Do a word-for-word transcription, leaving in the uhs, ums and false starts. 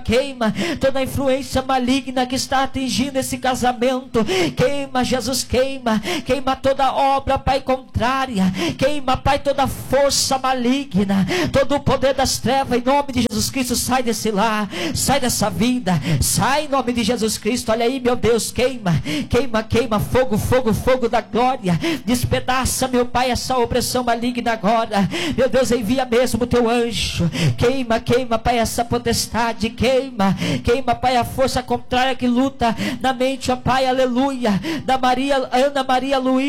queima toda influência maligna que está atingindo esse casamento. Queima, Jesus, queima, queima toda obra, Pai, contrária. Queima, Pai, toda força maligna, todo o poder das trevas, em nome de Jesus Cristo. Sai desse lar, sai dessa vida, sai em nome de Jesus Cristo. Olha aí, meu Deus, queima, queima, queima, fogo, fogo, fogo da glória. Despedaça, meu Pai, essa opressão maligna agora. Meu Deus, envia mesmo o teu anjo. Queima, queima, Pai, essa potestade. Queima, queima, Pai, a força contrária que luta na mente, ó Pai, aleluia, da Maria, Ana Maria Luísa,